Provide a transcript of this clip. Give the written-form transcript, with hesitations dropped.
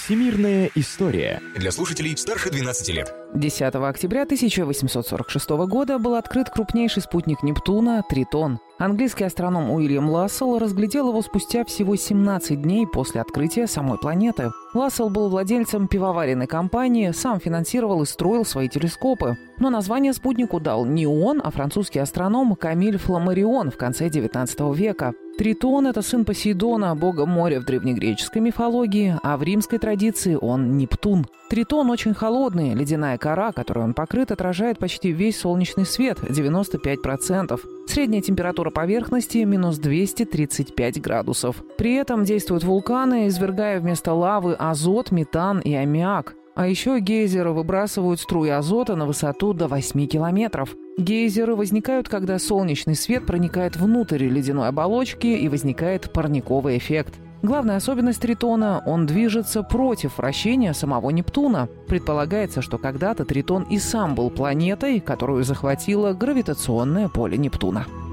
Всемирная история. Для слушателей старше 12 лет. 10 октября 1846 года был открыт крупнейший спутник Нептуна – Тритон. Английский астроном Уильям Лассел разглядел его спустя всего 17 дней после открытия самой планеты. Лассел был владельцем пивоваренной компании, сам финансировал и строил свои телескопы. Но название спутнику дал не он, а французский астроном Камиль Фламарион в конце XIX века. Тритон – это сын Посейдона, бога моря в древнегреческой мифологии, а в римской традиции он Нептун. Тритон очень холодный, ледяная кора, которой он покрыт, отражает почти весь солнечный свет – 95%. Средняя температура поверхности – минус 235 градусов. При этом действуют вулканы, извергая вместо лавы азот, метан и аммиак. А еще гейзеры выбрасывают струи азота на высоту до 8 километров. Гейзеры возникают, когда солнечный свет проникает внутрь ледяной оболочки и возникает парниковый эффект. Главная особенность Тритона – он движется против вращения самого Нептуна. Предполагается, что когда-то Тритон и сам был планетой, которую захватило гравитационное поле Нептуна.